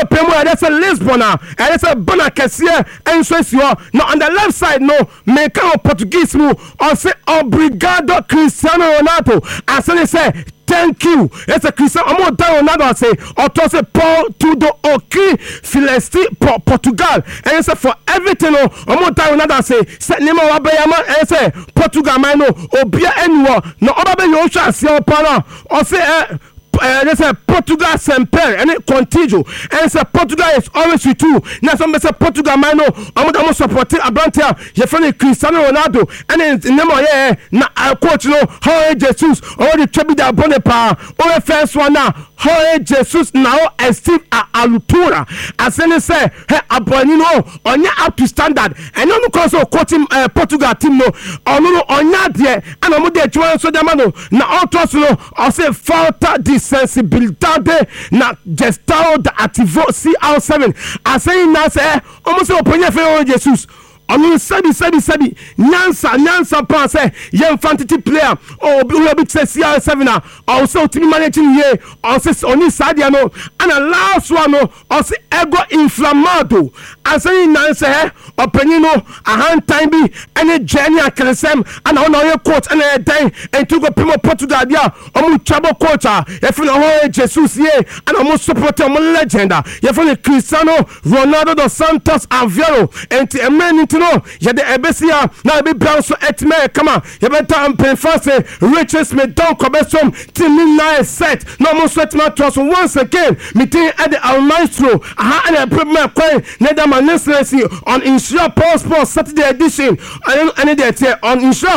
European where there's a Lisbon and there's a Bonacasia and so now on the left side no make Portuguese move or say obrigado Cristiano Ronaldo and so they say thank you. It's a Cristiano Ronaldo say or to say Paul Tudo Oki Filesti Portugal and it's for everything Ronaldo say name Wabayama and say Portugal mano obia anywhere no obabe yosha see pana or say they say Portugal semper and it continue and say Portugal is always with you. Now some say Portugal mano I'm supporting Abrantia your friend Cristiano Ronaldo and in name na coach no Jorge Jesus or the Trebi da Bonepa or first one now Jorge Jesus now and Steve Alutura as they say hey Abonino on up to standard and no cause of coaching Portugal team no on no on there and I'm there join so the mano na all trust no I say falta sensibilidade na gestão da ativo CR7 assim na say almost open for Jesus onu sabi nyansa pa say young fantasy player or we be CR7 na also team managing here also oni sadia no and last one no also ego inflamado asani na say openino a hand time bi any journey akresem and on your coach and then and to go primo Portugal dia omu chabo coach if no Jorge Jesus here and omu support omu legend if no Cristiano Ronaldo dos Santos Aveiro and men to know ya the ebesia na be bounce etme come ya better and fast Richard Smith don kobesom team na set no mo set ma trust once again meeting at the Al Maestro and a problem coin Netherman on Insure Paul Sports Saturday edition and there on Insure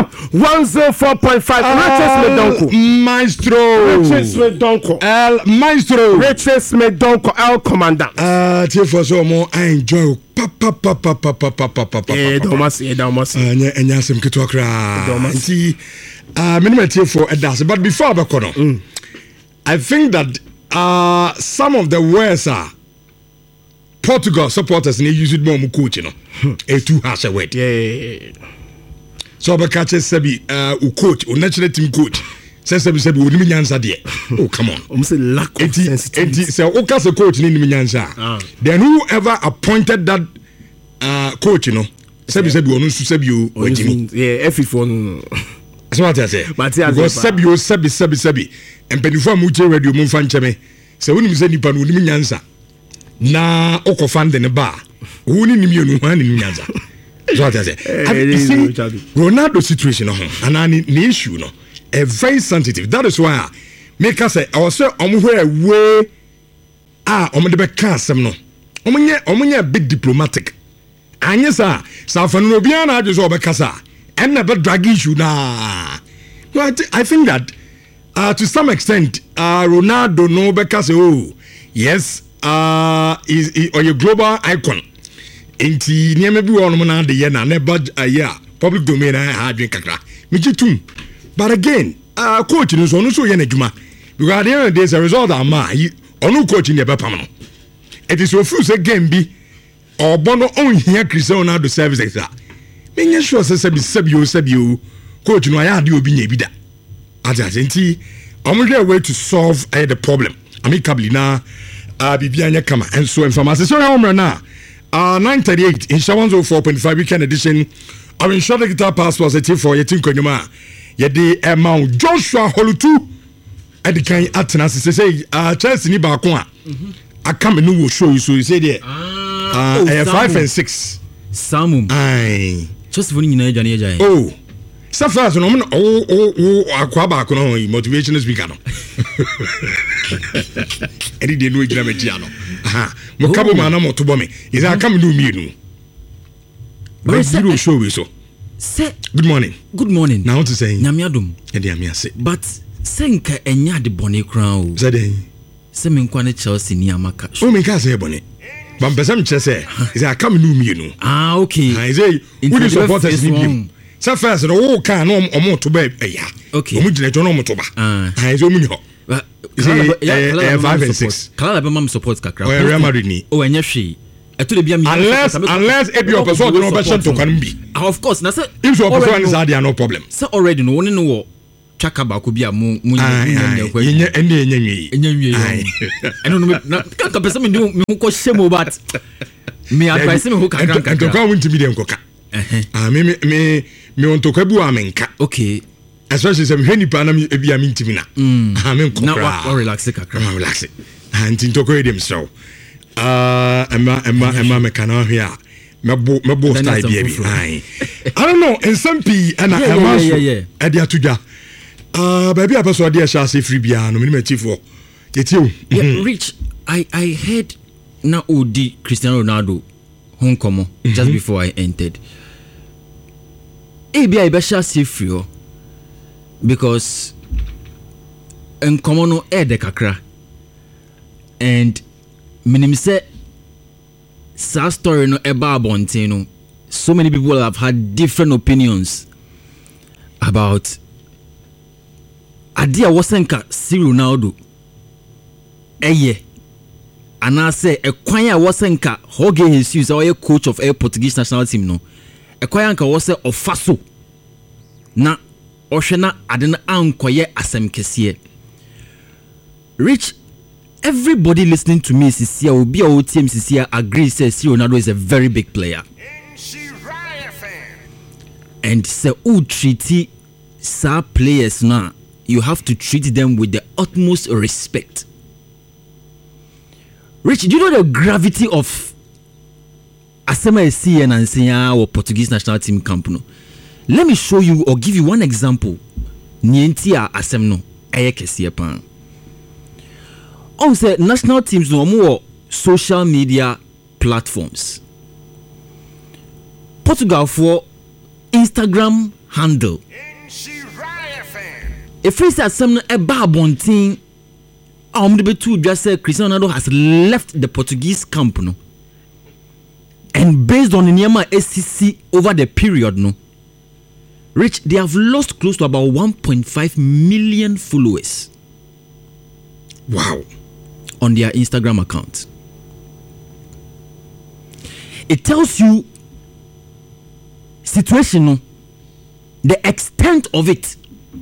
104.5 Richard Smith Donko El Maestro Richard Smith Donko El Commandant for so more I enjoy but before I think that some of the words are Portugal supporters need use it more coach, you know. A too harsh a word. Yeah. So the catcher sabi coach, national team coach. Says sabi we need answer there. Oh come on. Almost a lack of sensitivity. So okay, coach need answer. Then whoever appointed that coach, you know, sabi we onu sabi you. Yeah, everyone. That's what I say. Because sabi. And before muche radio mun fancheme. So when you say nipa no need answer. Na okofan de ne ba woni nimi enu han nimi nyaza so what I say Ronaldo situation and an issue no a very sensitive. That is why make us say I say omhwe we omde be ka asem no omunye a bit diplomatic anye sa fanu obi na adwo so obekasa and na be drag issue na. I think that to some extent Ronaldo no bekasa oh yes is or your global icon. Inti niame bi wono na de ye na never public domain ha adwen kakra. Mijitum. But again, coach no so ye na djuma. Because at the end of the day, as a result of onu coach in the bepam no. It is so few say game bi or bono on here Cristiano Ronaldo service that. Menye sure say sabio coach no aya de obi nya bi da. Ajanti omhwe way to solve the problem. Amicably na Bibianya Kama and so information. So now 9:38 in 104.5 weekend edition of Insure the Guitar Passports at for Yetin Konyuma. Yede amount Joshua Holutu at the kind Atenas say Chelsea ni ba ko a come no will show you so you say there 5 and 6 Samum ai just for you know oh so fast no akwa ba ko no motivational speaker no edi de no ejina metia no mo kabo ma na mo to bo me is I come do me no but you show we so say good morning now to say nyamiadum e de amiase but senka enya de bone crown o say dey say me nkwa ne Chelsea ni amaka o me ka say bone but person che say is I come do me no okay I say who the supporters need so first no can no omo to ba ya okay omo gina to no omo to ba I say omo ni ho 5 and 6 kala be mam support kakra Real Madrid ni o enya hwe eto de bia me unless e be your person no be sent to kan bi of course na say if your person is there no problem say already no one no twaka baako bi a mu yenye ɛno no na kanka pɛ sɛ me ho kɔ hyɛ mu but me advice me ho kakra ntɔkwa wo ntimi de nkɔka me ntɔkwa bi wa menka okay especially sɛ mehwɛ nipa na ebi a mentimi na na relax kakra relax nti ntɔkwa dem so ɛma meka na hwɛ a mɛbo style bi I don't know nsɛm pii ɛna ɛma so ɛde atodwa baby a person dey share say free bia no minimum chief for yetio Rich I heard na odi Cristiano Ronaldo hon komo just before I entered bia I be share say free because en komo no de kakra and minim say sa story no eba abonten no so many people have had different opinions about adia wosenka si Ronaldo anase ekwan a wosenka Jorge Jesus or coach of Portuguese national team no ekwan anka wose ofaso na ohwe na ade na ankoye asem kese Rich, everybody listening to me sisia obi a otim sisia agree say Ronaldo is a very big player and say who treat sa players now you have to treat them with the utmost respect. Rich, do you know the gravity of Asema SCN and Senya or Portuguese national team camp no? Let me show you or give you one example. Nientia Asemno Ayekesi pan. On say national teams no more social media platforms. Portugal for Instagram handle. If we say some a babontin, just say Cristiano Ronaldo has left the Portuguese camp no, and based on the Nyama SCC over the period no, Rich, they have lost close to about 1.5 million followers. Wow, on their Instagram account. It tells you situation no, the extent of it.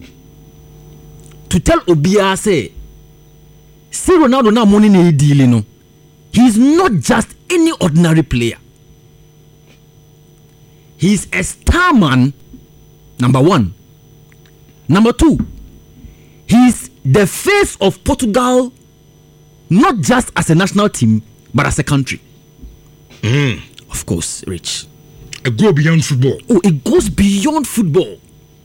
To tell Obia say, see Ronaldo now money na deal no. He's not just any ordinary player. He's a star man. Number one. Number two. He's the face of Portugal, not just as a national team, but as a country. Of course, Rich. It goes beyond football. Oh, it goes beyond football.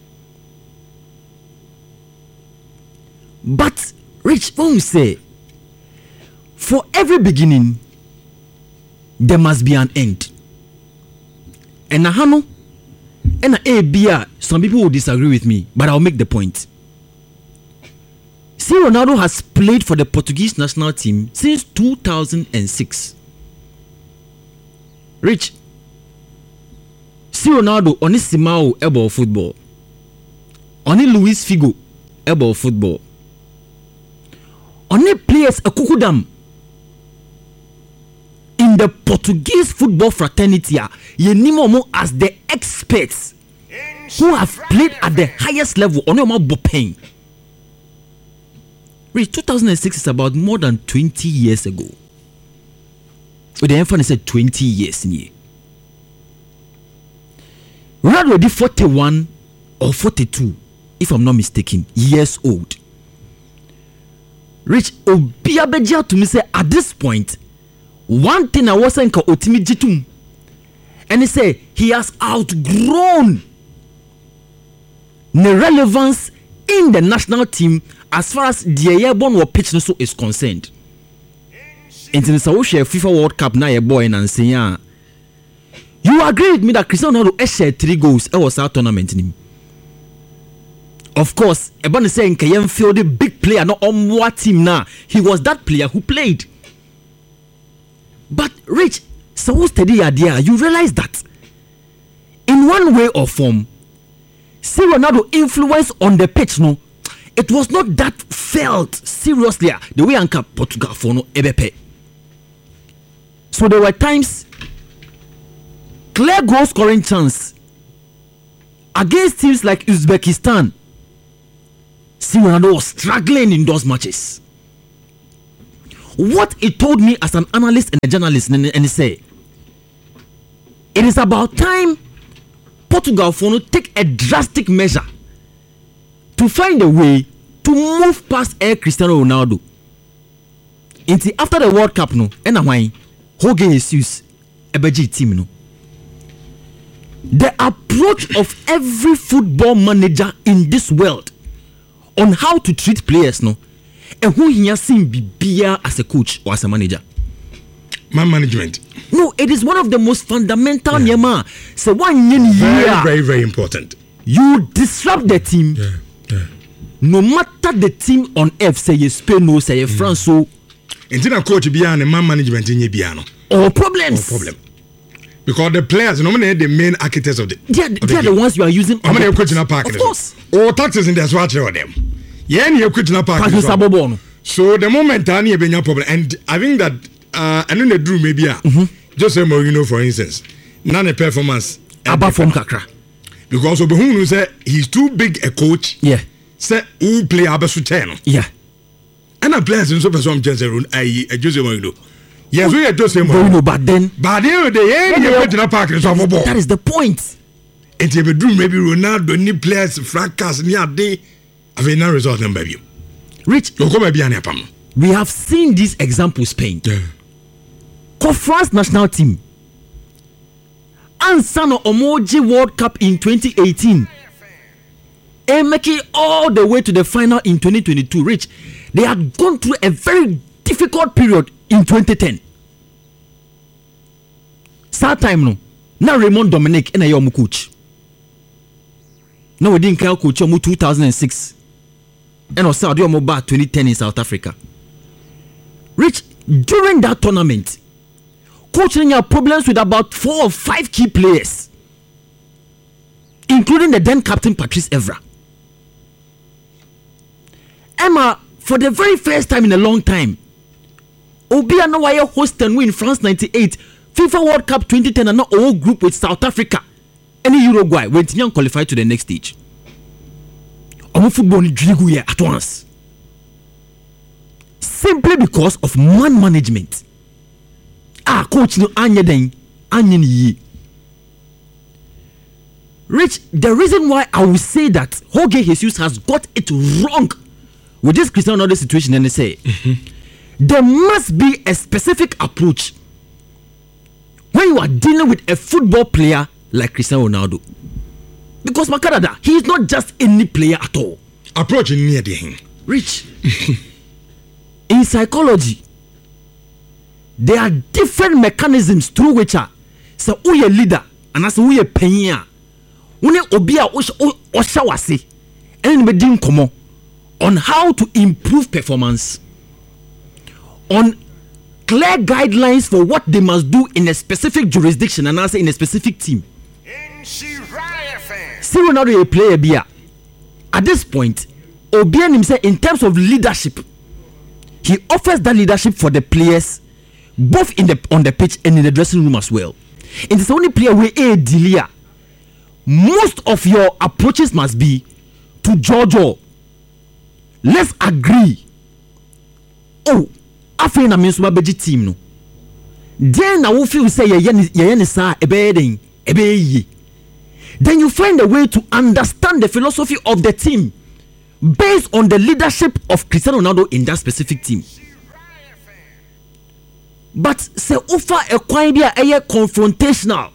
But Rich, when we say for every beginning there must be an end. And Nahano and ABR, some people will disagree with me, but I'll make the point. See, Ronaldo has played for the Portuguese national team since 2006. Rich, see Ronaldo on his Simao ebo football, on his Luis Figo ebo football. Only players a kukudam in the Portuguese football fraternity yenimo as the experts who have played at the highest level. Only more bopeng. 2006 is about more than 20 years ago. With the emphasis said 20 years in here. Ronaldo did 41 or 42, if I'm not mistaken, years old. Rich Obia Beja to me say at this point, one thing I wasn't otimi jitum, and he say he has outgrown the relevance in the national team as far as the airborne or pitch so is concerned. Into the FIFA World Cup na your boy and say you agree with me that Cristiano Ronaldo shared 3 goals was our tournament in him. Of course, Ebony saying Kayem feel the big player, not on what team now. He was that player who played. But Rich, so steady idea, you realize that in one way or form, see Ronaldo influence on the pitch, no, it was not that felt seriously the way Anka Portugal for no EBP. So there were times clear goal scoring chance against teams like Uzbekistan, See, Ronaldo was struggling in those matches. What he told me as an analyst and a journalist, and he said, it is about time Portugal for take a drastic measure to find a way to move past Cristiano Ronaldo. Until after the World Cup, no, and why Jorge Jesus ebeji team no. The approach of every football manager in this world on how to treat players, no, and who he has seen be as a coach or as a manager. Man management. No, it is one of the most fundamental. Yeah. So one year, very, very important. You disrupt the team. Yeah. No matter the team on earth, say you Spain, no, say you France, so. Until a coach be man management in Yabiano. Or problems. Because the players, normally the main architects of the. They are the ones you are using. How many coaching park? Of course. Or taxes in the swatch of them. Yeah, you're coaching park. So the moment I need a problem, and I think that I know the drew maybe just say Mourinho, for instance, none a performance about from Kakra. Because of whom say he's too big a coach. Yeah. Say who play Abasuteno. Yeah. And a players in Super Som Jose Mourinho. Yes, we are just saying Mourinho, but then that is the point. And if you do maybe Ronaldo any players fracas near day have no result in baby. Rich, we have seen these examples Spain. France national team. Ansano Omoji World Cup in 2018. And making all the way to the final in 2022. Rich, they had gone through a very difficult period in 2010. Start time no. Now Raymond Dominic and a coach. No, we didn't call coach 2006. And also Saudi back 2010 in South Africa. Rich, during that tournament, coaching had problems with about 4 or 5 key players, including the then captain Patrice Evra. Emma, for the very first time in a long time, Obia Nawaya host and win France 98, FIFA World Cup 2010 and not all group with South Africa. Any Uruguay went young qualified to the next stage. Our football drigu here at once. Simply because of man management. Coach no anya den anya ye. Rich, the reason why I will say that Jorge Jesus has got it wrong with this Cristiano Ronaldo situation, and they say there must be a specific approach when you are dealing with a football player like Cristiano Ronaldo. Because Makarada, he is not just any player at all. Approach in near the him. Rich. In psychology, there are different mechanisms through which so who a leader and as who a penya. When obia oshawase and be din komo on how to improve performance, on clear guidelines for what they must do in a specific jurisdiction and also in a specific team. See Ronaldo a player bia. At this point, Obian himself in terms of leadership, he offers that leadership for the players, both on the pitch and in the dressing room as well. It is the only player where a dealer. Most of your approaches must be to Jojo. Let's agree. Oh, after na means beji team no. Then I will feel say ye sa ebe ye. Then you find a way to understand the philosophy of the team based on the leadership of Cristiano Ronaldo in that specific team. But say offer a quite be a confrontational.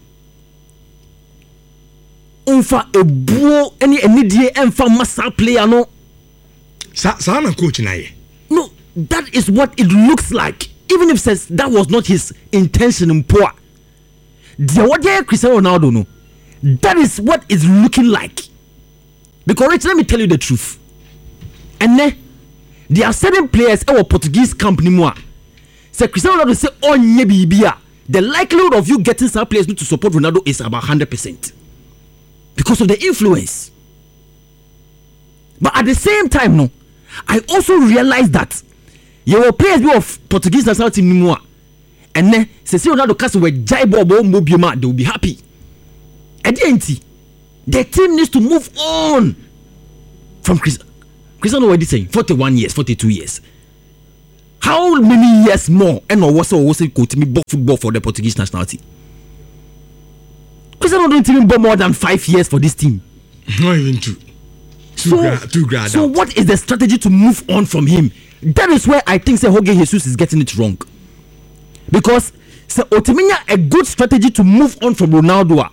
Offer a buo any day and for massa player no. Sana coach na ye. No, that is what it looks like. Even if says that was not his intention in poor. The what Cristiano Ronaldo no. That is what it's looking like. Because Rich, let me tell you the truth. And then there are certain players our Portuguese company more. Say Cristiano Ronaldo say oh bibia. The likelihood of you getting some players to support Ronaldo is about 100%. Because of the influence. But at the same time, no, I also realized that your players of Portuguese national team more. And then say Ronaldo cast with Jaibo Mobioma, they will be happy. The team needs to move on from Cristiano Cristiano already saying 41 years, 42 years. How many years more? And was coach me football for the Portuguese national team? Cristiano don't even bought more than 5 years for this team. Not even two. Two grand. So what is the strategy to move on from him? That is where I think Jorge Jesus is getting it wrong. Because Otiminya a good strategy to move on from Ronaldo.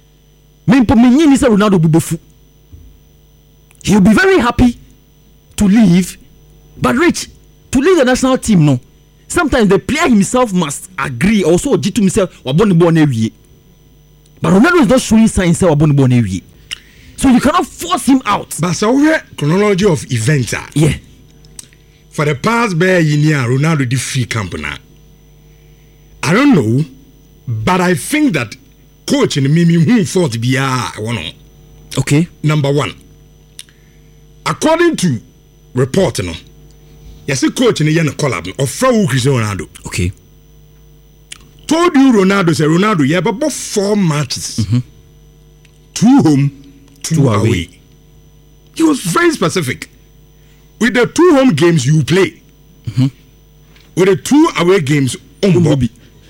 Ronaldo he'll be very happy to leave, but Rich, to leave the national team, no. Sometimes the player himself must agree also to himself. But Ronaldo is not showing signs of so you cannot force him out. But so chronology of events. Yeah. For the past year, Ronaldo did free camp now. I don't know, but I think that coach in Mimi who fought be okay. Number one, according to report, yes, a coach in the collab of Frau Cristiano Ronaldo. Okay. Told you Ronaldo say Ronaldo, yeah, but 4 matches, 2 home, 2 away. He was very specific. With the 2 home games you play, with the 2 away games on Bobby.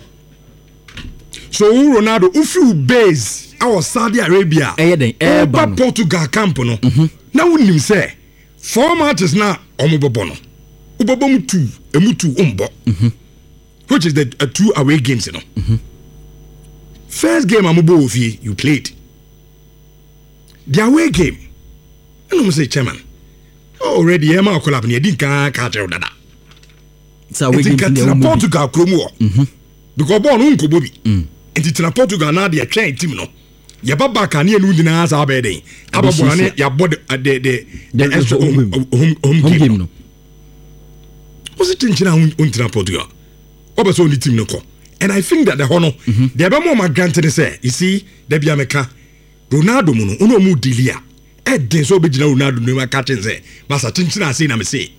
So Ronaldo, if you base our Saudi Arabia, over Portugal camp, no. Now when him say 4 matches now, omobobono, ubobom 2, emu 2 umbo, which is the 2 away games, you know. First game amobo ofi you played. The away game, I don't say chairman. Already, Emma collab near Dinka Carter Dada. It's a way in Portugal, Cromo. Because born Uncle Bobby. And it's in Portugal now, they are trained team. No, Yababa can hear Ludina as our bedding. Ababone, your body at the extra home game. No, was it in Portugal? Ober's only team no call. And I think that the honor, the Abamo granted say, you see, Debbie America, Ronaldo Muno, Uno Mudilia. Ed so be Ronaldo no catching say masa tinchina say na me say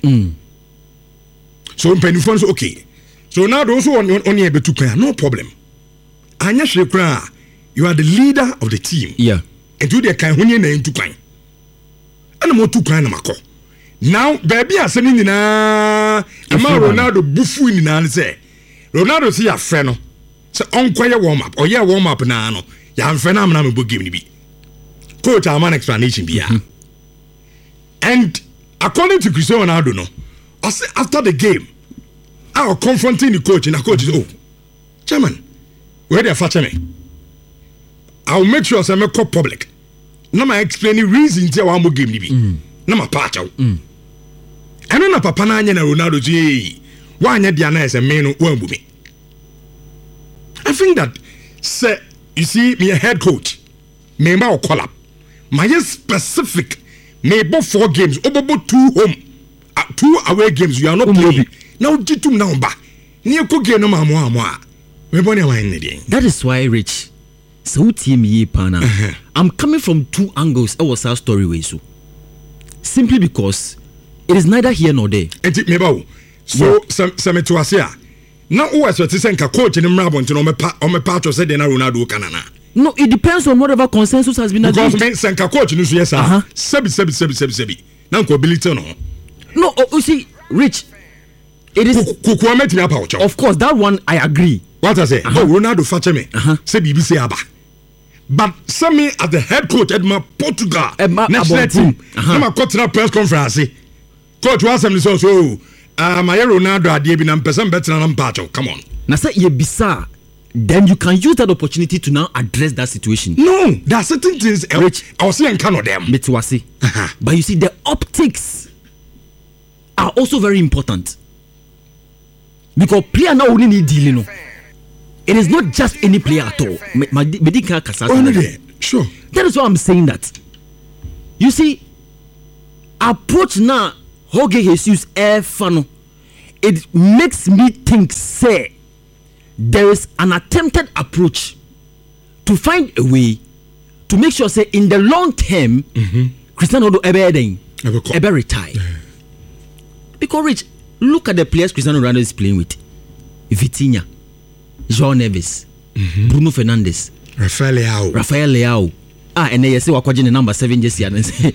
so mpanifo so okay so now those who on ebe to plan no problem anya hwe kra you are the leader of the team yeah and you dey kan hunye na ntu kwan ana mo tu kwan na makọ now baby asem nyina ama Ronaldo bufu nyina say Ronaldo say ya frɛ no say onkoye warm up or yeah warm up na no ya mfɛ na me bo game ni bi coach our man explanation be and according to Cristiano Ronaldo no after the game I was confronting the coach and the coach is chairman where they fetch me I'll make sure I make public now I explain the reasons why I'm game ni bi na ma part out and na papa na anya na Ronaldo say why anya dia na ese me no wambu me I think that say you see me a head coach me ma call up my specific maybe 4 games over 2 home 2 away games you are not playing now jitum now ba near cooking no mama that is why Rich so team ye pana I'm coming from 2 angles. It was our story way so simply because it is neither here nor there and it me so some to us here now who was to send a coach in Mrabon to me part of said Ronaldo canana. No, it depends on whatever consensus has been agreed. Because Senka coach no yes sebi. Now ability no. No, you see, Rich, it is of course that one I agree. What I say? Ronaldo fetch me. Say BBC aba. But some me as the head coach at my Portugal national team. I'm coach na press conference. Coach was some so my Ronaldo adie bi na person better na mpacho. Come on. Na say ye bisa. Then you can use that opportunity to now address that situation. No, there are certain things Rich, I was saying can of them. But you see, the optics are also very important. Because player now only need dealing. It is not just any player at all. Sure. That is why I'm saying that. You see, approach now, Jorge Jesus air funnel. It makes me think, say, there is an attempted approach to find a way to make sure, say, in the long term, Cristiano Ronaldo ever retire. Because Rich, look at the players Cristiano Ronaldo is playing with: Vitinha, João Neves, Bruno Fernandes, Rafael Leao. and they say wakwaje number 7 jersey and say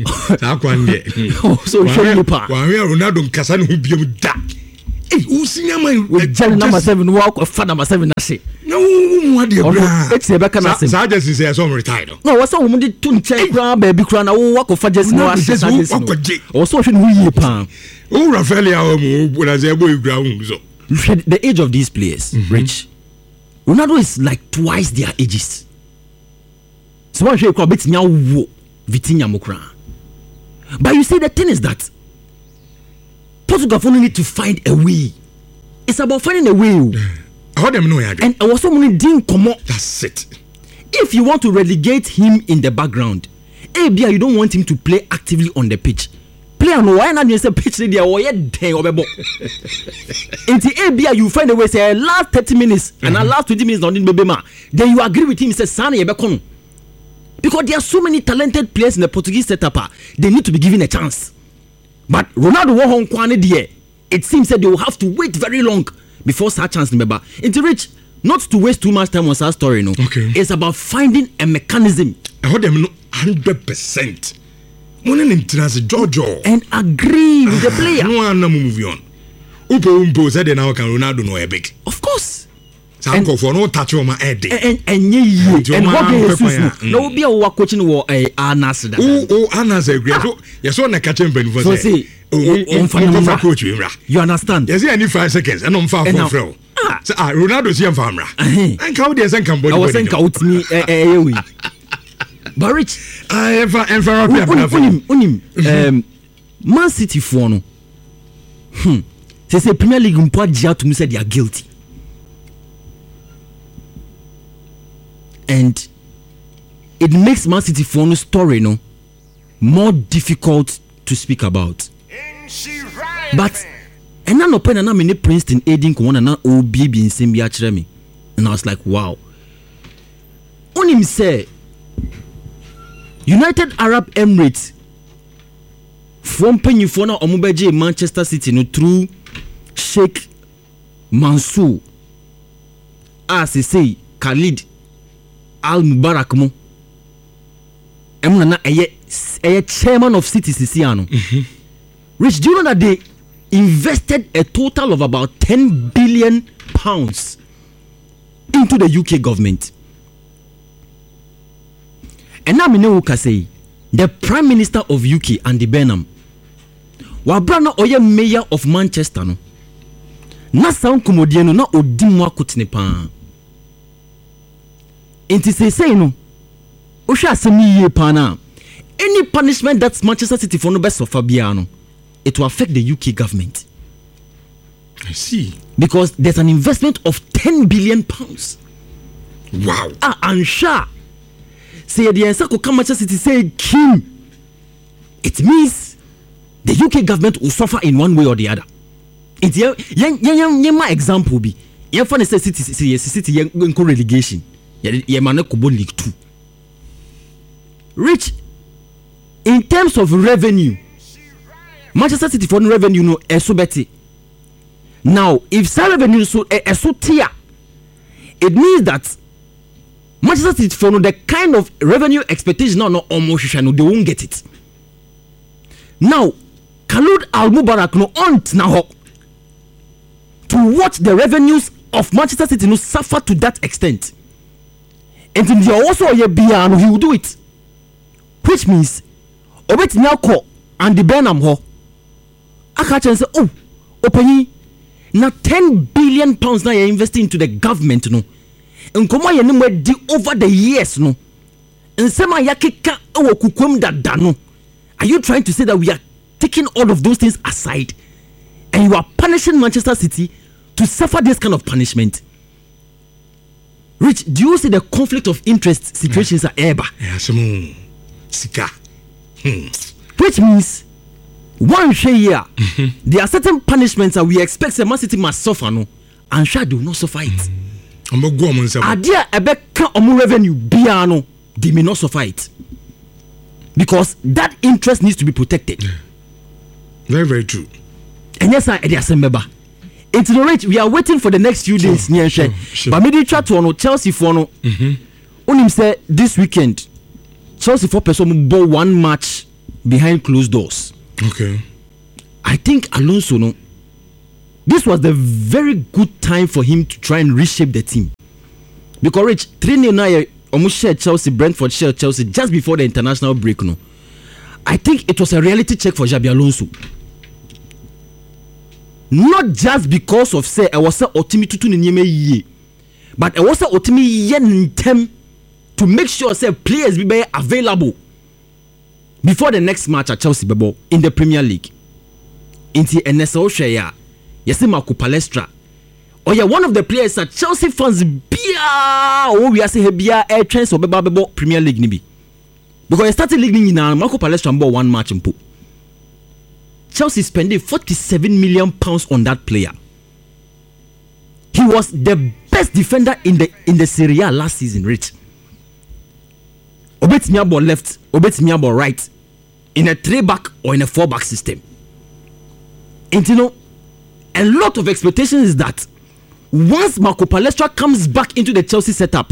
so show you pa wa Ronaldo nkasa ne ho biom da who senior man with number 7 walk for number 7 na say no what dey bra it's e be kana say sa jersey say so retired no was so we to nche kra baby kra na walk for jersey no as o so hwe no yie pa o Rafael mu na say boy gra hu so the age of these players Rich Ronaldo is like twice their ages so one show kra betinya wo Vitinha mokra but you see the thing is that Portugal need to find a way. It's about finding a way. How them know ya? And also money didn't come up. That's it. If you want to relegate him in the background, ABA you don't want him to play actively on the pitch. Play on why not you say pitch there or yet in the ABA you find a way say last 30 minutes and last 20 minutes on Bebema. Then you agree with him say Sane Yebekon. Because there are so many talented players in the Portuguese setup, they need to be given a chance. But Ronaldo won Kwane there. It seems that they will have to wait very long before such chance remember. Into Rich, not to waste too much time on that story, no. Okay. It's about finding a mechanism. I heard them 100%. Money in Jojo. And agree with the player. No one move on. Upo said now can Ronaldo know a big. Of course. And for no touch on my head. And what Jesus no be a coaching war a Anas. Oh, Anas agree. So yes, on a catching ben for say coach you understand? Yes, any 5 seconds and I'm far from Fro. Ronaldo see farmer. And how there's some I was saying out me but Rich I ever Man City for no. They say Premier League mpo to me say they are guilty. And it makes Man City for no story no more difficult to speak about. But and now open and I'm Princeton aiding one and OB in Simbia Chremi. And I was like, wow. On him say United Arab Emirates from Penufona Omubeje Manchester City no through Sheikh Mansour as he say Khalid Al Mubarak mo emuna na chairman of City Sisiano. Rich, do you know that they invested a total of about 10 billion pounds into the UK government? And now me know who say the Prime Minister of UK Andy Burnham wabrana oye mayor of Manchester no na sound komodieno na odimwa kutine pa. Inti say no ohwa asemi ye pa na any punishment that Manchester City for no best of Fabiano it will affect the UK government. I see. Because there's an investment of 10 billion pounds. Wow. And sure say the Ensako come Manchester City say Kim, it means the UK government will suffer in one way or the other. It's my example be yen for say City yen go relegation. Ye man ko League 2. Rich in terms of revenue, Manchester City for revenue no esobeti. Now, if sale revenue so esotia, it means that Manchester City for the kind of revenue expectation no almost they won't get it. Now, Khalid Al Mubarak no aunt now to watch the revenues of Manchester City no suffer to that extent. And then also he will do it. Which means obet now call and the Burnham ho akacha say oh open na 10 billion pounds now you're investing into the government no nkomo ye nimo di over the years no nsema yakeka ewo kukwem dada no. Are you trying to say that we are taking all of those things aside and you are punishing Manchester City to suffer this kind of punishment? Rich, do you see the conflict of interest situations are ever? Sika. Which means one year there are certain punishments that we expect the Man City must suffer no, and sure they will not suffer it. Adia ebeka omu revenue biano they may not suffer it because that interest needs to be protected. Very, very true. And yes, I remember. It's the rate we are waiting for the next few days near share. But maybe chat to Chelsea for no. Unim say this weekend Chelsea for person bought one match behind closed doors. Okay. I think Alonso, no, this was the very good time for him to try and reshape the team. Because Rich, 3-0 now, almost shared Chelsea, Brentford shared Chelsea just before the international break. No, I think it was a reality check for Xabi Alonso. Not just because of say I was a otimi tutu ni nyeme ye, but I was a otimi yen tem to make sure say players be available before the next match at Chelsea bebo in the Premier League. Inti NSO share yesi Marco Palestra. Oh yeah, one of the players at Chelsea fans bia oh we are say bia air chance or bebo Premier League nibi. Because I started league ni na Marco Palestra mbo one match mpo. Chelsea spending £47 million on that player. He was the best defender in the Serie A last season, Rich. Obetimi about left, Obetimi about right, in a 3-back or in a 4-back system. And you know, a lot of expectation is that once Marco Palestra comes back into the Chelsea setup,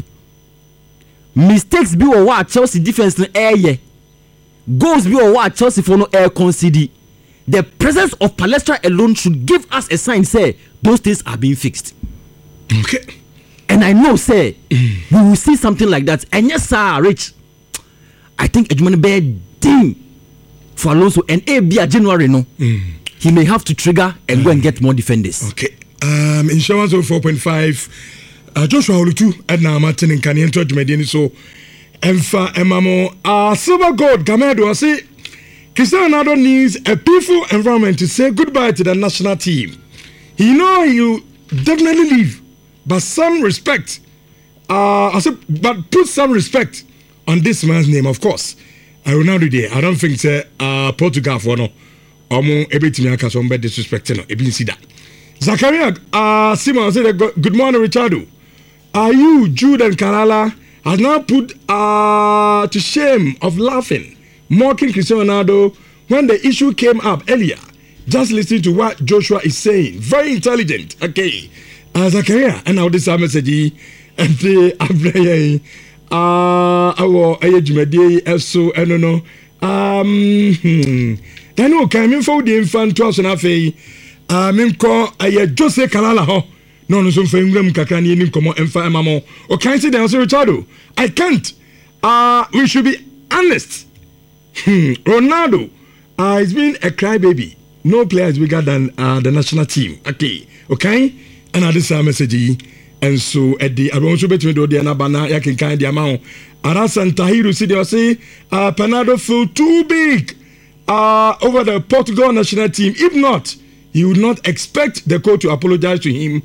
mistakes be or what Chelsea defense no air, goals be or what Chelsea for no air concede. The presence of Palestra alone should give us a sign, say, those things are being fixed. Okay. And I know, say, we will see something like that. And yes, sir, Rich, I think Edmund Bear ding for Alonso and A January, no. He may have to trigger and go and get more defenders. Okay. Insurance of 4.5. Joshua Olutu, Edna Martin and Kanye and Medini, so Emfa Emamo, Silver Gold, Gamedo, I say. Cristiano Ronaldo needs a peaceful environment to say goodbye to the national team. He know he'll definitely leave, but some respect. But put some respect on this man's name, of course. Ronaldo there. I don't think Portugal for no. Omo everything I can somebody disrespecting no. Ebi see that. Zakaria Simon said good morning, Richardo. Are you Jude and Kalala has now put to shame of laughing, mocking Cristiano Ronaldo when the issue came up earlier. Just listen to what Joshua is saying. Very intelligent. Okay. Zakaria, and now this message and the Abraham our age so I don't know. I know coming for the infant to us and afe Minko Jose Kalala ho. No so for England kakani ni komo emfa emamo. O can't say the answer Richardo. I can't. We should be honest. Ronaldo has been a crybaby. No player is bigger than the national team. Okay? And at this message, and so at the Alonso between the Anabana, I can kind the amount. Arasan Tahiru said, they say, Panado feel too big over the Portugal national team. If not, he would not expect the coach to apologize to him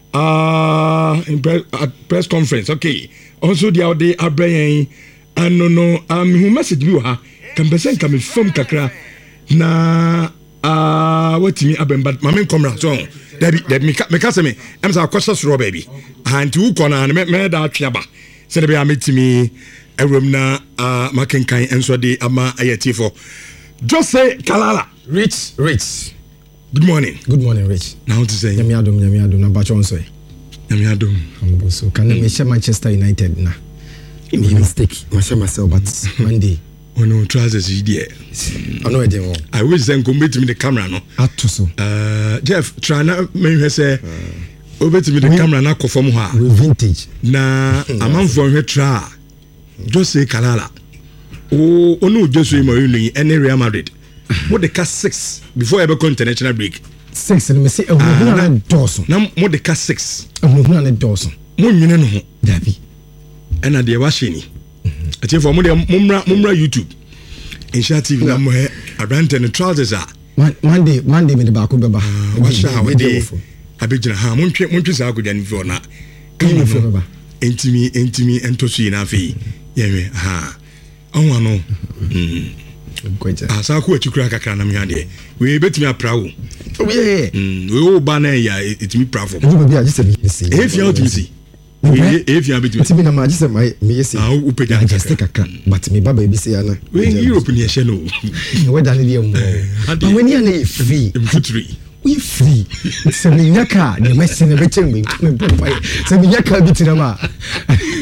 at press conference. Okay. Also, the other Abraham, and no, who message you, can be sent coming from Kakra. Na what me abem but mamen komra so that me kase me am say kwasa ro baby and who corner and me da atwa ba say be ametimi ewrom na makenkan enso de ama ayati for just say Kalala Rich good morning Rich now to say nyame adom na ba chon so nyame adom so can me share Manchester United na me mistake myself but Monday no trousers here. I wish then come to me the camera no. Atuso. Jeff, try na me say over to me the camera na conform ha. Vintage. Na amam for me try. Just say Kalala. Oh no just say Mourinho any Real Madrid. What the cast 6 before ever go international break. 6 and me say na Dawson. Na mo the cast 6. Na Dawson. Mo nyine no ho. Dabi. Ena de washini. Ati for mo de mumra YouTube Insha TV na mo he abrante no trousers are Monday me de ba ko beba washa we de abegina ha mo ntwe sa agodwa ni for na kan for beba entimi entosu na afi yewe ha onwa no goja asa ko atukura kakra na me ade we betimi aprawo we o ba na ya etimi prafo we be just say if you want see if you have it me na just my me say upeja just take aka but me baba be say na we Europe ni ehye no we da ne mo but when you na free we free se me nyaka na me se ne be chem me papa se me nyaka bi tina ma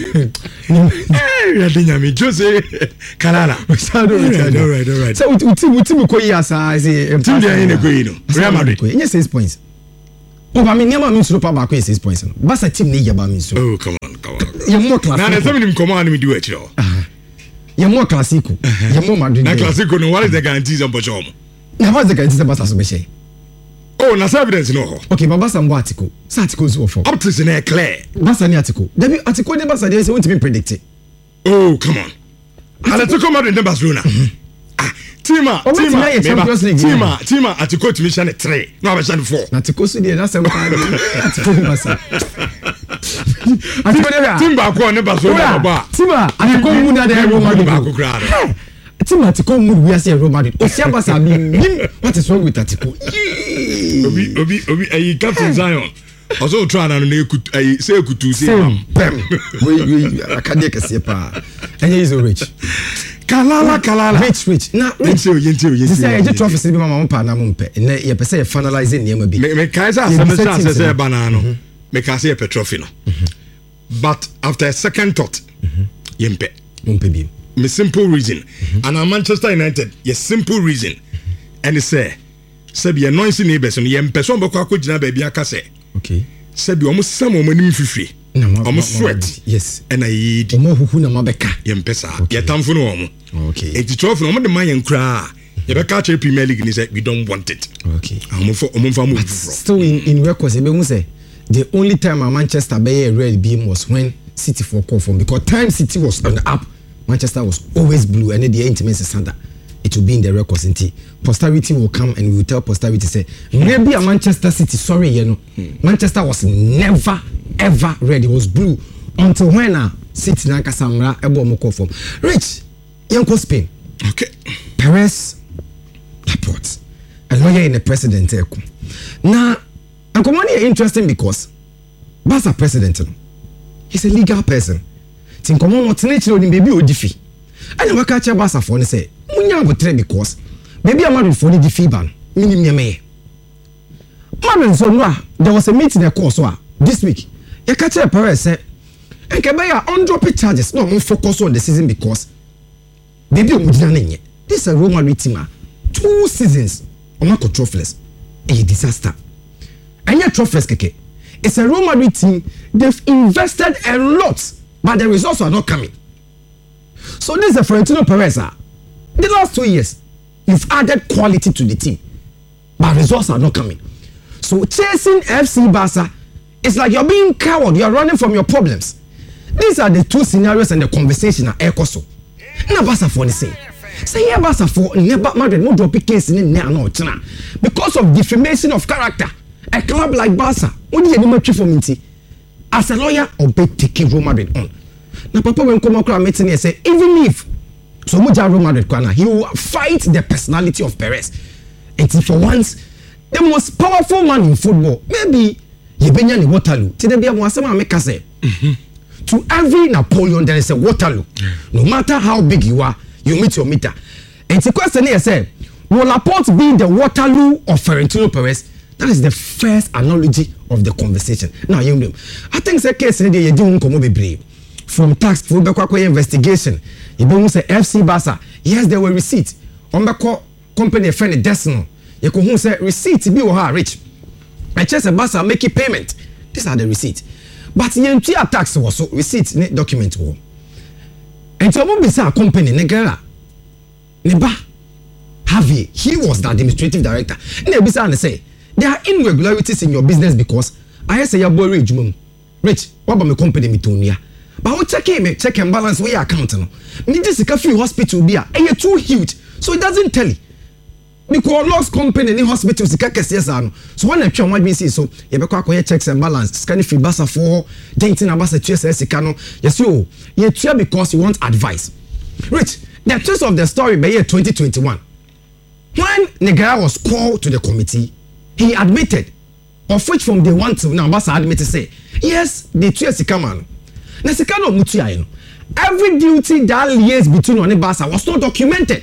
Radinami Jose Kalala. All right. So uti ko yi asa say team dey in go yi no. Real Madrid. Yes 6 points. Oh, I mean, Yama means Super Back 6 points. But a team need Yaba means. Oh, come on. You're more classic. Now, there's something command me do it, yo. You're more classic. You're more Madrid. Now, classic, what is the guarantees of Bochom? Now, what's the guarantees about Asubeshe? Oh, that's evidence, no. Okay, but what's some article? Articles were for. Up to the clear. What's an article? The article never said they want to be predicted. Oh, come on. And I took come out in Barcelona. Tima atiko to mission 3 no mission 4 atiko so dey na say atiko masa Timba ko ne Barcelona ba Tima atiko mu na dey Real Madrid ba ko kra Tima atiko mu we say Real Madrid o sia basa bi what is wrong with atiko obi ayi Captain Zion also try na no ekutu ayi say ekutu say pam we akade kese pa enye is rich Kalala. Rich. Now, rich. This is a trophy. We mama mpa na mumpe. Ne ye pese finalizing niam bi. Me kaisa asem say banana. Me kaisa a trophy no. But after a second thought, yempe. Mumpe bi. Me simple reason. And I'm Manchester United. Yes, simple reason. And it say be annoying neighbors no yempe so mbekwa akogina ba bia aka say. Okay. Say be omo sam omo nim fifiri. Omo sweat. Yes. And I eat. Omo huhu na mabeka. Yempe sa. Ye tamfo no omo. Okay. It's trophy no the man yankra. You be catch Premier League and say we don't want it. Okay. Still in records we say the only time Manchester be red beam was when City for call from because time City was on the up Manchester was always blue and the intimacy standard it will be in the records until posterity will come and we will tell posterity say maybe a Manchester City sorry you know Manchester was never ever red it was blue until when City na kasamra ebo mo call from Rich Yanko Spain. Okay. Perez Laporte. A lawyer in the president. Now, Ankomani is interesting because Barca president. He's a legal person. Tinkomo what's natural in baby odifi. And I catch a Barca for say, Munya would trade because maybe I'm married for the defee ban. Minimum me. Madam so there was a meeting at Kosoa this week. You catch a Perez said, and Kabaya on drop charges. No more focus on the season because baby omudina this is a Real Madrid team 2 seasons omako trophyless a disaster and yet trophyless keke it's a Real Madrid team they've invested a lot but the results are not coming so this is a Florentino Perez the last 2 years you've added quality to the team but results are not coming so chasing FC Barca it's like you're being coward you're running from your problems these are the 2 scenarios and the conversation at Ecoso na Barca for the same. Say yeah Barca for never Madrid no drop case in there no china because of defamation of character. A club like Barca, what do you need to from it? As a lawyer, obey taking Real Madrid on. Now Papa when come across meeting say even if so much Real Madrid corner, he will fight the personality of Perez. And for once, the most powerful man in football, maybe you been in Waterloo. Today be a wasama make us say. To every Napoleon, there is a Waterloo. No matter how big you are, you meet your meter. And the question here said, will Laporte be the Waterloo of Florentino Perez? That is the first analogy of the conversation. Now, you know, I think the case today you don't come over from tax for investigation. You don't say FC Barca. Yes, there were receipts. On the company friend Desno. You can say receipt be or rich. I just a Barca make a payment. These are the receipts. But the entire tax was so receipt document wo. And so we say a company negara. Neba Harvey, he was the administrative director. Nebisa and say there are irregularities in your business because I say your boy Rich, what about my company mitonia? But we check and balance where your account no. Me this is free hospital be and you're too huge. So it doesn't tell you. Because lost company in hospital sika kese ano. So when I try what we see so you be kwa checks and balance scan free Barca for denting about the TSS sika no. Yes you try because you want advice. Rich, the twist of the story by year 2021. When Negara was called to the committee, he admitted, of which from day 1 till now, Barca admitted say, yes, the two sika man. Na sika no mutia no. Every duty that liaised between one and Barca was not documented.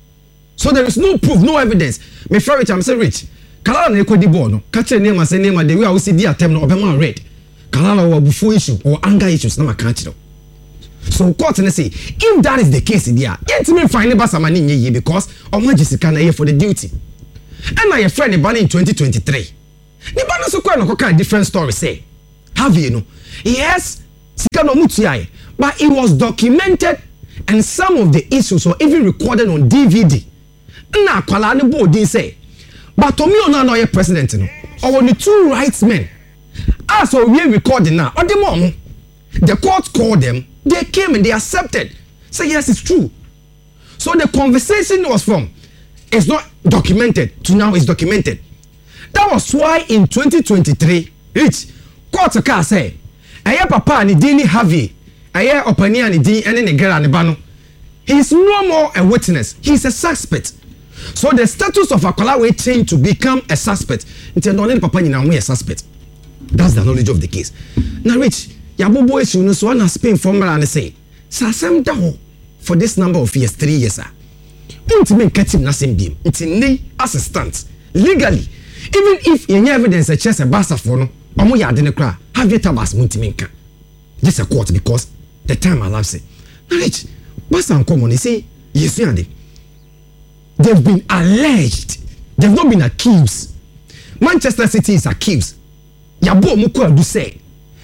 So there is no proof, no evidence. Me fair Rich, I'm say Rich. Kalala na ekodi ball no. Catch name and say name the way I will see the attempt no obema red. Kalala or before issue or anger issues na ma catch no. So court and say if that is the case there, yet me find Barca money ye because omo Jessica na here for the duty. And my friend Ibani in 2023. The Ibani so quite no different story say. Have you know? Yes, sika no mutia, but it was documented and some of the issues were even recorded on DVD. Na kwala ne board say, but to me ona no president no. Or the two rights men. As we recording now, or the mom, the court called them, they came and they accepted. Say yes, it's true. So the conversation was from it's not documented to now it's documented. That was why in 2023, Rich, court car say, Aya papa ni dini Harvey, Aya opania ni dini ene ne girl bano. He's no more a witness. He's a suspect. So the status of Akola will change to become a suspect. Until no papa ni na we a suspect. That's the knowledge of the case. Now, Rich, Yabobo is you so na Spain formula and say, Sasam daho for this number of years, 3 years, sir. Don't make him na same game. It's in the assistant legally. Even if you have evidence a chess a basa for no, omo ya de ne kra, have you tabas muntimenka. This a court because the time allows it. Now, Rich, basa and common, say, yes, you are. They've been alleged. They've not been accused. Manchester City is accused. Yabo muko do say.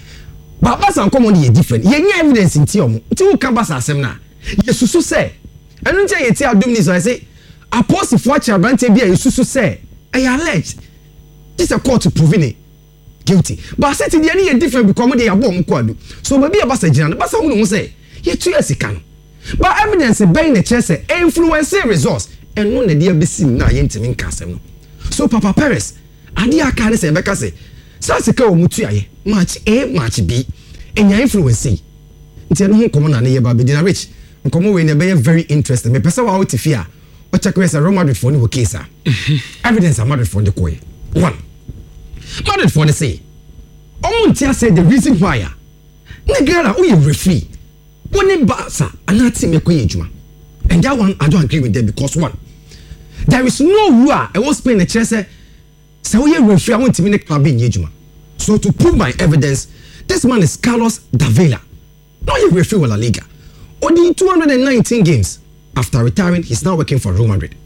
But basa and common is different. You have evidence in Tiomo. Until you come basa semna. Yesusu say. And until you tell them this, I say, Apostle Fuacha Brante Bia Yesusu say, I alleged. This is a court to prove it guilty. But I said to the any different because they are born muko. So maybe a basa jana. Basa who say, you 2 years can. But evidence being the chess influence resource. And no idea be seen na yentimin kasem. So Papa Perez, adia ka ne se beka se. Sa se ka omutuaye, match A, match B. Enya influence. Nti no ho komo na ne ye ba be na Rich. Nkomo we ne be very interesting. Me pesa wa out fear. O check we say Real Madrid for no case. Evidence of Madrid for the koy. 1. Madrid for the say. Omuntia said the reason why. Ne girl o ye referee. Woni Barca anati me koy ejuma. And that one I don't agree with them because 1. There is no rule. I won't spend the chance. So we referee. I want to make club in Yejuma. So to prove my evidence, this man is Carlos Davila. Not a referee with La Liga. Only 219 games after retiring, he's now working for Real Madrid.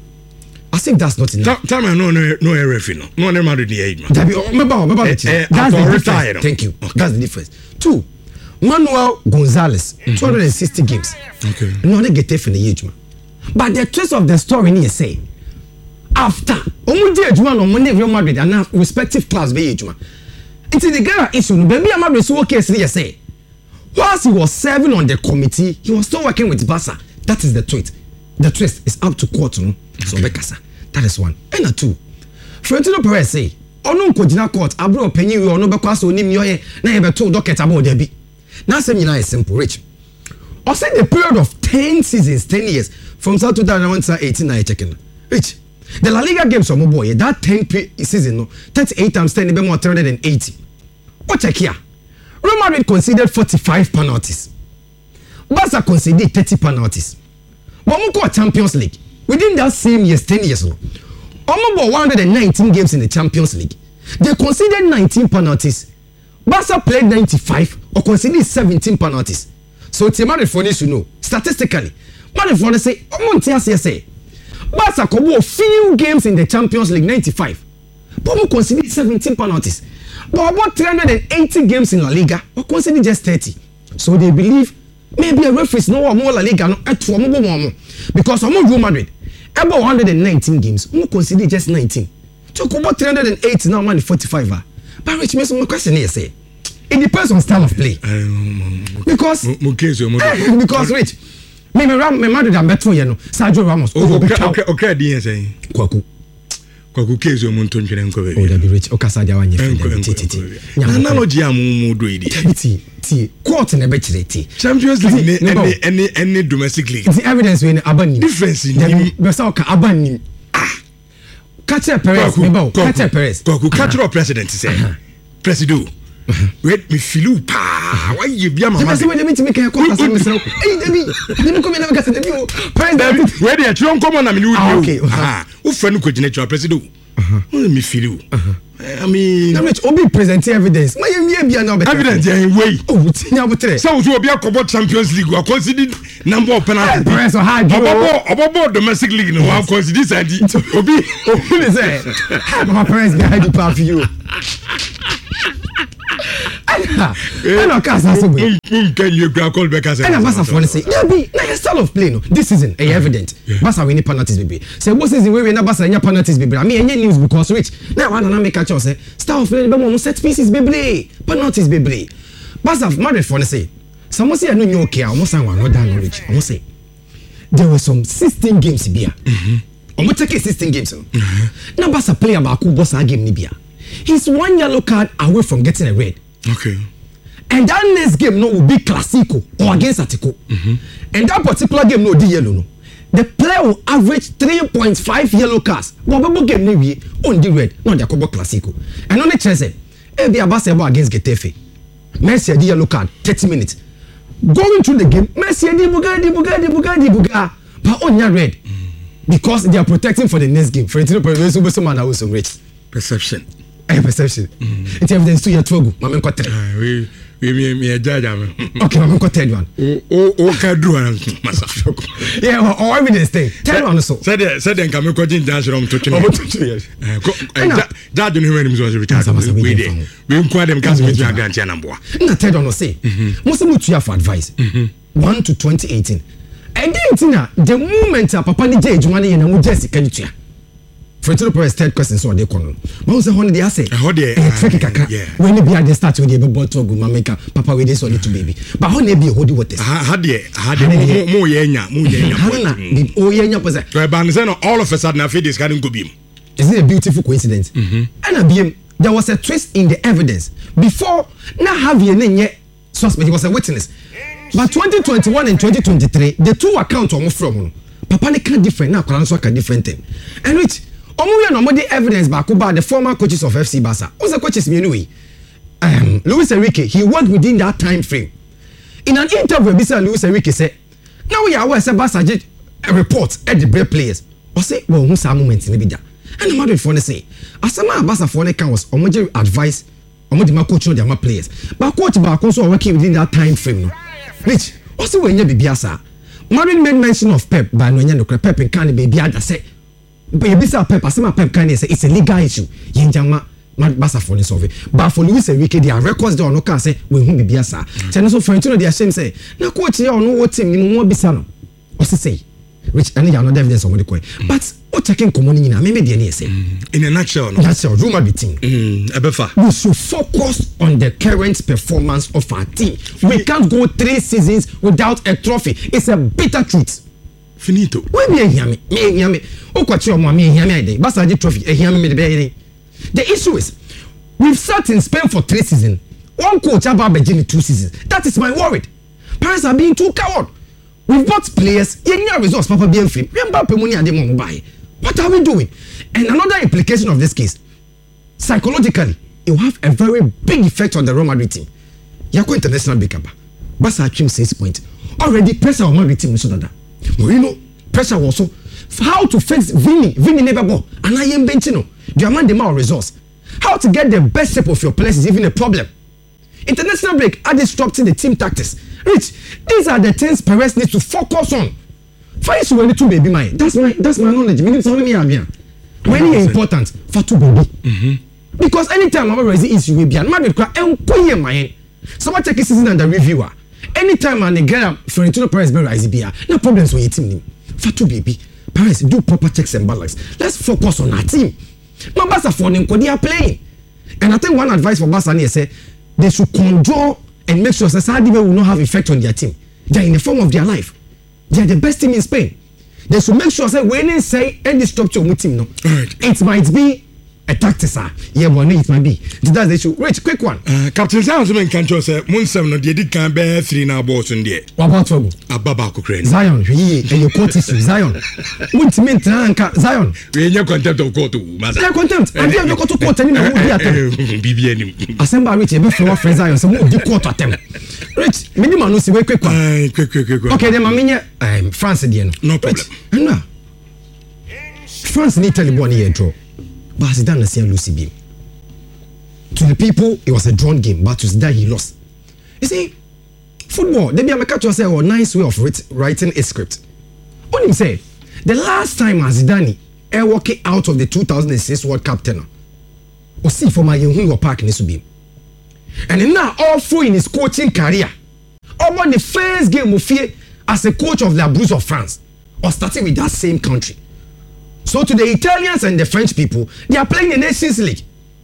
I think that's not enough. Time I no referee no Madrid the age. That's the difference. Thank you. Okay. That's the difference. 2. Manuel Gonzalez, 260 games. Okay. No, they get it from the Yejuma. But the twist of the story here say, after Omuji Ejuma no Monday Real Madrid and now respective clubs be Ejuma. It's the Ghana issue. Baby Madrid so case here say, whilst he was serving on the committee, he was still working with Barca. That is the twist. The twist is up to court, no? So Bekasa. That is 1. And 2. Florentino Perez say, Ono nkojina court abro penyi we ono bekwa so onim yoye na ye beto docket about there be. Now say is simple, Rich. I said the period of 10 seasons, 10 years, from 2001 to 18, I checking. Rich, the La Liga games from boy, that 10 season, no, 38 times 10, be more 380. What check here? Real Madrid conceded 45 penalties. Barca conceded 30 penalties. But we got Champions League. Within that same years, 10 years, no, almost 119 games in the Champions League. They conceded 19 penalties. Barca played 95 or conceded 17 penalties. So it's a matter for this, you know. Statistically, matter for this say, say, Barca could few games in the Champions League 95, but we conceded 17 penalties. But about 380 games in La Liga, we conceded just 30. So they believe maybe a referee no more La Liga no because Real Madrid about 119 games, we conceded just 19. So about 380 now, man 45. But Rich, my question here say, it depends on style of play. Because Rich, me Madrid am better you know. Sergio Ramos. Okay, DN say. Kwaku case you muntu ntwere nko be. Oh, that be Rich. Okasadia wan ye. Analogy am mu do idi. Ti court na be kire ti. Champions League any domestic league. The evidence we abani. Difference in be say oka abani. Catcher Perez, Catcher Perez. Kwaku catcher president say. Presido. Wait me feel pa. Why you be mama? Let me make a call. Hey, let me come in and get the president. Where the children come on, I mean, okay. Who friend could generate your president? me feel you. I mean, Obi present evidence. My evidence way. Oh, Tinya. So to be a couple Champions League, I considered number of penalties. Press or hard. About domestic league, no one consider this idea. Obi, my parents behind the path for you. I know Casa. Can you call back as I must have say, yeah, style of play. No, this season, evident. Basa winning penalties, baby. Say, what is the way we never say penalties, baby? I mean, any news because rich. Now, I don't make a choice. Style of play, baby, set pieces, baby. Penalties, baby. Basa, married for say. Someone say, I know you okay. Almost I want not done rich. I must say, there were some 16 games here. I'm going to take 16 games. Now, Basa play about who boss a game Nibia. He's 1 yellow card away from getting a red. Okay. And that next game no will be Classico or against Atico. And that particular game no the yellow no. The player will average 3.5 yellow cards. But game no we on the red, no the Classico. And on the chance, be a basketball against Getafe. Messi the yellow card 30 minutes. Going through the game, Messi the buga. But on your red. Because they are protecting for the next game. For instance, man I was rich. Perception. Perception. It's evidence to your trouble. Mama got we judge. Okay, I'm going to tell you one. Okay, do one. Yeah, or evidence thing. Tell one so. Said then come to dance from to that don't hear him was retarded. We inquire them cast with your grant number. Na tell you no say. Most of you for advice. 1 to 2018. And then the moment papa ni je adwuma na mu Jesse kan tua. For the first third question so dey kono. But who say honey dey say? Tricky kakra. When you be at the start we dey be bought to go mameka papa we dey so little baby. But honey be hold what is? Had mo yenya. Oh yenya pose. So ban say no all of a sudden after this can go be. Isn't it a beautiful coincidence? And there was a twist in the evidence. Before na have ye suspect he was a witness. But 2021 and 2023 the two accounts are from papa ne can different now can different thing. And which omuye no the evidence back about the former coaches of FC Barca. Who's the coaches me anyway? Luis Enrique, he worked within that time frame. In an interview, Mr. Luis Enrique said, now we are aware that Barca did a report at the great players. Or say, well, who's our moment in the video? And the matter for say, as a man Barca for the was omuye advice, omuye coach on their players. But coach back also working within that time frame. No? Rich, also when you be Biasa, Marvin made mention of Pep, but when you know Pep and can't be Biada say. But you bisa Pep, asema Pep can say it's a legal issue. Yenjama Barca for the survey. But for Luis Enrique, their records they no can say we won't be biasa. Chana so Florentino they ashamed say, na coach here no what team ni mo bisa no. What's say? Which any another evidence on the coin. But what checking common na maybe the say. In a nutshell, no. That's your rumor be team. Abefa. We should focus on the current performance of our team. We can't go 3 seasons without a trophy. It's a bitter truth. Finito. When me hear me. O kwachi omo me hear me ide. Basa je trophy hear me be. The issue is we've sat in Spain for 3 seasons. One coach about Beijing 2 seasons. That is my worry. Parents are being too coward. We've bought players. Yenya results papa be free. Mbappe money ade mo buy. What are we doing? And another implication of this case, psychologically, it will have a very big effect on the Real Madrid team. Yako international backup. Basa achieve 6 points. Already pressure on Madrid team so that. Mourinho pressure also how to fix Vini never ball and I am benchino the amount of results how to get the best shape of your players is even a problem. International break are disrupting the team tactics. Rich, these are the things Perez needs to focus on. Find you when to baby mine. That's my knowledge. Meaning something me abia. When it's important for to baby. Because anytime I'm raising issue with Bian Madrid cry and put my so what take a season under reviewer. Anytime I get Florentino Perez be rise bia, no problems with your team. For two baby, Perez do proper checks and balances. Let's focus on our team. My Barca for them they are playing, and I think one advice for Barca is say they should control and make sure that Saudi will not have effect on their team. They are in the form of their life. They are the best team in Spain. They should make sure that when they say any structure with team, no, right. It might be a tactic, yeah, one it might be. That's the issue. Rich, quick one. Captain Zion can just say, Munsam no did can bear 3 now balls in there. What about trouble? Ababa Cochrane. Zion, and your court issue, Zion. What mean Zion? We in your contempt of court to Master. Yeah, contempt. And you go to court and you BBN. Assemble Rich, a before friend Zion, some more court attempt. Rich, minimum no see quick one. Quick. Okay, then I'm France again. No problem. And now, France need Italy 1 year draw. but Zidane has Lucy beam. To the people, it was a drawn game, but to Zidane, he lost. You see, football, they be a catch say, a nice way of writing a script. What him say? The last time Zidane walking out of the 2006 World Cup tenor, or see for my young park in this beam. And now, all through in his coaching career, over the first game of fear as a coach of the Blues of France, or starting with that same country. So to the Italians and the French people, they are playing the Nations League.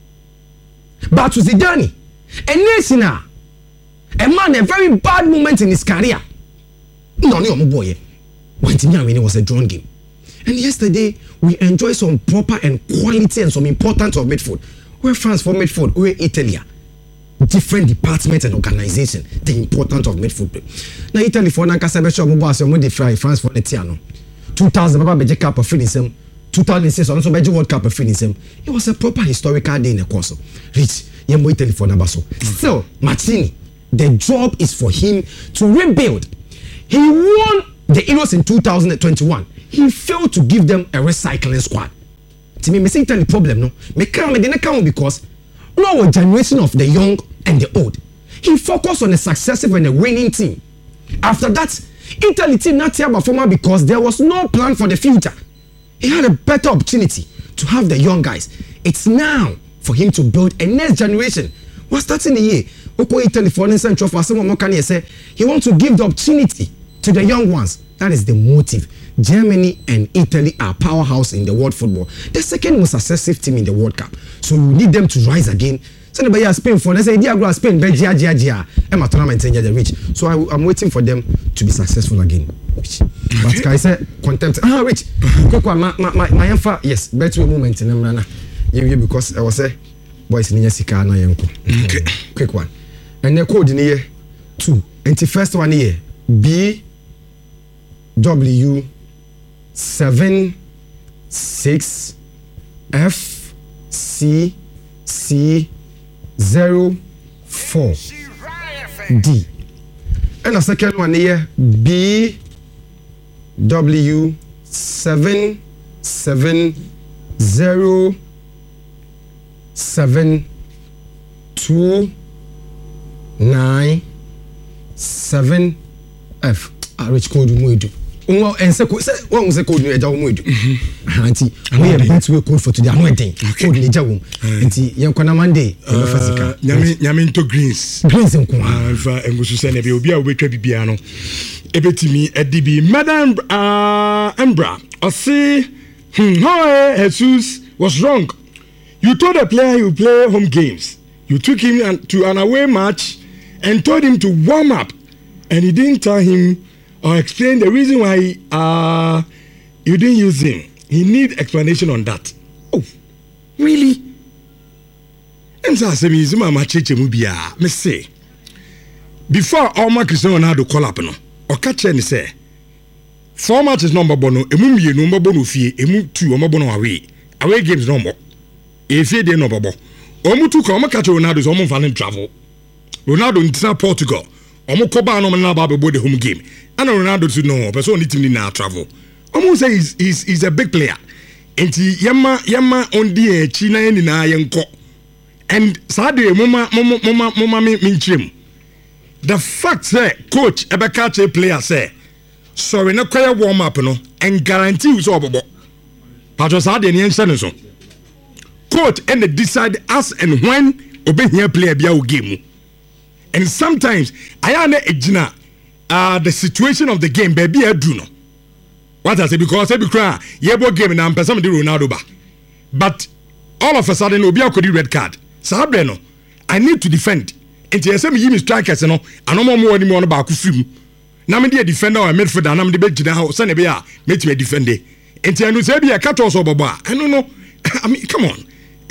But to Zidane, a nation, a man, a very bad moment in his career. No, boy. When it was a drawn game. And yesterday, we enjoyed some proper and quality and some importance of midfield. Where France for midfield, where Italy. Different departments and organization, the importance of midfield. Now Italy for Nankasa Bishop Mubas, you the fry France for the Tiano. 2000 Baba Beji Cup of Finism, 2006 also Beji World Cup of Finism. It was a proper historical day in the course. Rich, Yemo Italy for Nabaso. Still, Martini, the job is for him to rebuild. He won the Euros in 2021. He failed to give them a recycling squad. To me, say Italy problem no. Me didn't come because no generation of the young and the old. He focused on a successive and a winning team. After that, Italy team not here performer because there was no plan for the future. He had a better opportunity to have the young guys. It's now for him to build a next generation. We're starting the year. Oko Italy for instance, someone can say he wants to give the opportunity to the young ones. That is the motive. Germany and Italy are powerhouse in the world football. The second most successful team in the World Cup. So we need them to rise again. So the Spain for let's say Diagro Spain, Belgium, Emma tournament and the rich. So I'm waiting for them to be successful again. But I say contempt. Rich. Quick one, my info. Yes, better moment in them because I was say boys in Sika na yanko. Okay. Quick one. And the code in here 2. And the first one here BW 76FCC04D. And the second one here BW7707297F. Rich code we do. And say one was a code we do. Auntie, we have better way code for today. I'm waiting. Code ni jawu. Auntie, yankwana Monday. Nyaminto greens. Greens nko. Fa engusu se na be obi a obetwa bibia no. Ebetimi edibi Madam Embra. I say Jesus was wrong. You told a player he would play home games. You took him to an away match and told him to warm up, and you didn't tell him or explain the reason why you didn't use him. He need explanation on that. Oh, really? And so I say, me say, before all my Cristiano Ronaldo call up, no, or catch any say, 4 matches number bono, emu ye number bono fee, emu 2 bono away games no more. If you didn't know, omu 2 come catch Ronaldo's omu fan travel. Ronaldo in Portugal. Omo koba no na ba be the home game. And Ronaldo to know person need team na travel. Omo say he's a big player. Enti yama on the China ni na yenko. And Saturday mama minchim. The fact say coach Ebeka che player say sorry na kwaya warm up no and guarantee you so obobo. Patro Saturday ni ense so. Coach and they decide as and when obehia player bia o game. And sometimes I am the situation of the game, baby. I do know what I say because every cry, yebo game and I'm person do Ronaldo ba. But all of a sudden, Obia could red card. Sabreno, I need to defend. And you say me give me strikers, no, I no more anymore about Kufim. Now me defender or midfielder, and I'm the big general. Son of ya, make me defend it. And you say be a cat also baba. I don't know. I mean, come on.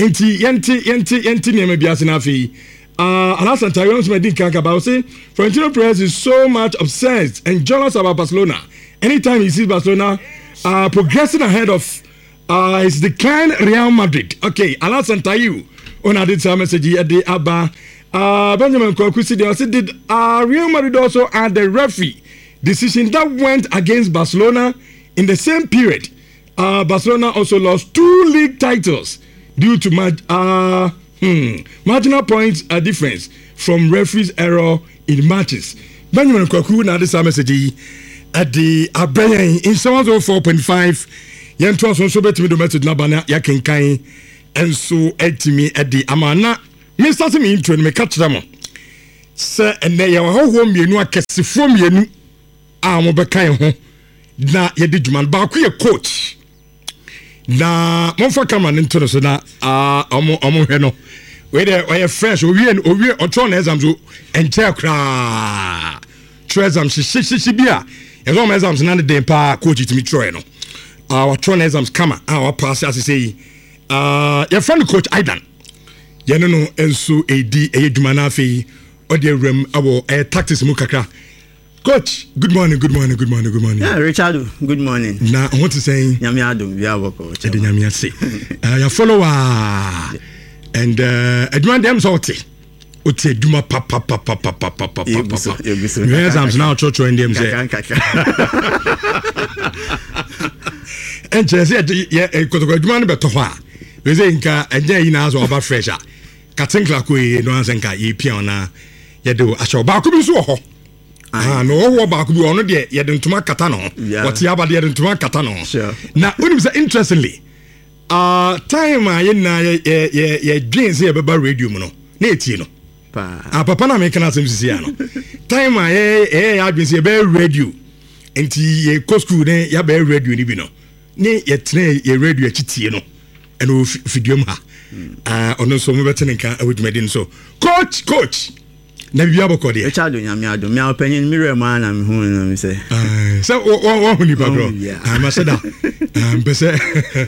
Yenti name be asinafi. Alasan Tyrone Medin Kanka say Florentino Perez is so much obsessed and jealous about Barcelona. Anytime he sees Barcelona progressing ahead of his decline Real Madrid. Okay, Alasan Tayu on a did some message at the Abba Benjamin Kwakusi did Real Madrid also add the referee decision that went against Barcelona in the same period. Barcelona also lost 2 league titles due to marginal points difference from referees error in matches. Benjamin Kwaku na this message at the Abrayan in 4.5 yen to so betimi do message na bana ya kenkan enso etimi at the amana me start me intro me catch them sir and they are ho mienu akesefo mienu a mo bekan ho na ye di djuman ba ku ye coach na mo fa kama into so na omo hwe no we dey fresh owie otron exams enche kra exams shi bia yeso exams na dey pa coach itimi troy no our tron exams kama our pass as say your friend coach Aidan ye no enso edi edwuma na afi odi rem our tactics mu kakra. Coach, good morning. Yeah, Richard, good morning. Now, I want to say, Nyamiado, we are coach. Your follower and Edwin them salty. Ote duma papa. Yes, I'm now church and them say. And just yeah, because Edwin better wha. We say inka enje ina so about fresher. Katin klakwe no ansenka ye piona. Ye do asho ba ku bi so ho. No wo ba ku bi ono de ye de ntuma kata no. What ya ba de ntuma kata no. Na unim say interestingly time a ye dream say be ba radio mu no. Na eti no. Papa na me kana sem sisi ya no. Time a ye adwin say be radio. Enti ye ko school den ya be radio ni bi no. Ni ye tene ye radio achitie no. Eno video ha. Ono so mo betene kan awudumedin so. Coach. Na bibia bokode. Richard Nyamiado, me opinion mirror man am hu no me say. So what hu ni ba bro. I said that. Pese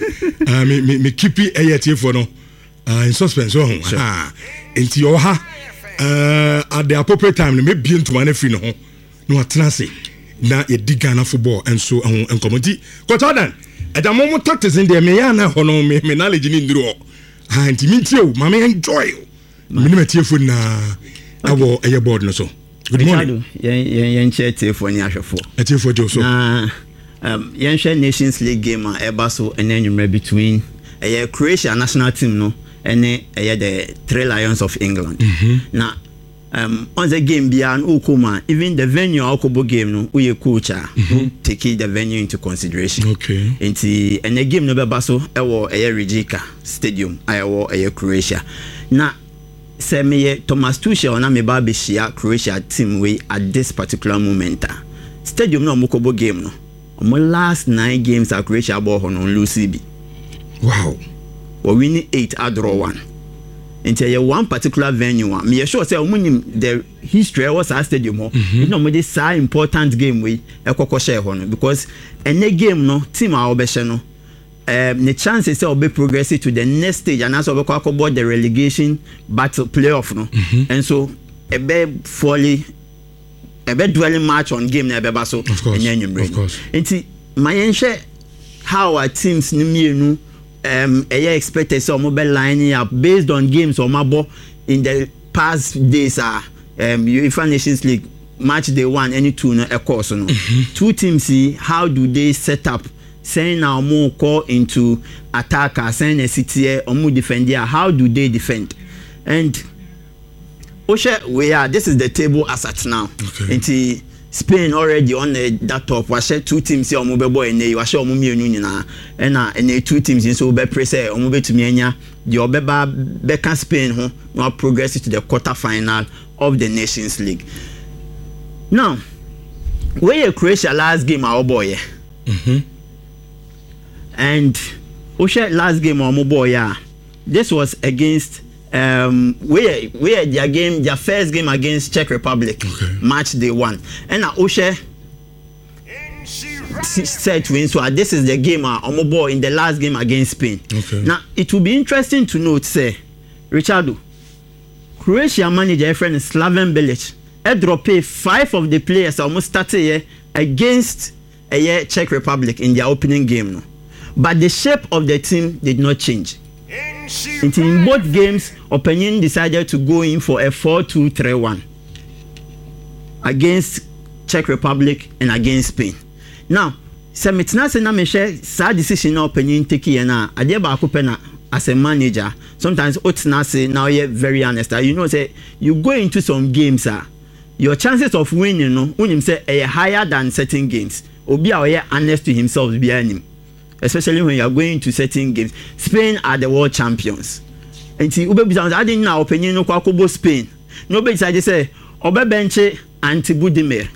me keep it for no. In suspense so hu. Enti o ha at the appropriate time me bi ntoma na free no ho. No atena se. Na ye di Ghana football and so enkomoti. Coach Adan, mo tactics in there me ya na ho no me knowledge ni ndiro. Enti mi tie o, ma me enjoy. Me me tie fo na awo eye board no so. Good morning. Yen share tie fo ni ahwefo. Tie fo jo so. Yen share Nations League game eba so enenwumre between Croatia national team no ene the Three Lions of England. Na on the game beyond Ukuma, even the venue Okobo game no we coach who take the venue into consideration. Okay. And the game no be so ewo Rijeka Stadium ayo Croatia. Na say me Thomas Tuchel na me ba be share Croatia team we at this particular moment. Stadium no Okobo game no. Omo last 9 games at Croatia ball on lose bi. Wow. We winning 8 draw 1. Into one particular venue me sure say the history was our stadium you know me this important game we ekoko share ho no because any game no team a obehye no the chances say obe progress to the next stage and as obekọ akọbọ the relegation battle playoff no and so dueling match on game na ebe so of course enti my share how our teams ni mienu expected so mobile lining up based on games or mabo in the past days UEFA Nations League match day 1 any 2 no a course no two teams see how do they set up saying now more call into attacker saying a city or more defender how do they defend and this is the table as at now into Spain already on that top. We share 2 teams here. Omo bebo ene. We share omo mienu nyina. Ena 2 teams in so be press omo betumi anya. The obeba beka Spain ho no progress to the quarter final of the Nations League. Now, where Croatia last game our boy. And Osha last game omo boy this was against where their game, their first game against Czech Republic, match day 1. And now Oshe said to win. So this is the game Omobo in the last game against Spain. Now it will be interesting to note, say, Richardo, Croatia manager friend Slaven Bilic, drop 5 of the players almost started against Czech Republic in their opening game. No? But the shape of the team did not change. In both games, Opinion decided to go in for a 4-2-3-1 against Czech Republic and against Spain. Now, Semitina say na me share sad decision na Opinion take here na ade ba ko pe na as a manager, sometimes Otsna say now you're very honest. You know, say you go into some games, your chances of winning, no, unim say are higher than certain games. Obi are honest to himself behind him, especially when you are going to certain games. Spain are the world champions. And see, I didn't know opinion no kwakobo Spain. Nobody say Obe benche anti Budimir.